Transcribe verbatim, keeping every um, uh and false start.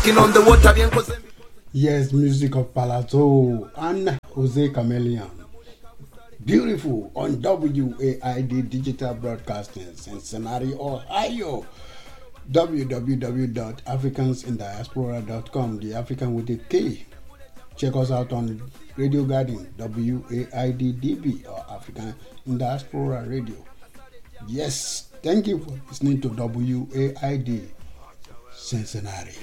walking on the water bien cause Yes, music of Palazzo and Jose Chameleon. Beautiful on W A I D Digital Broadcasting, Cincinnati, Ohio. w w w dot africans in diaspora dot com, the African with a K. Check us out on Radio Garden, W A I D D B, or African in Diaspora Radio. Yes, thank you for listening to W A I D Cincinnati.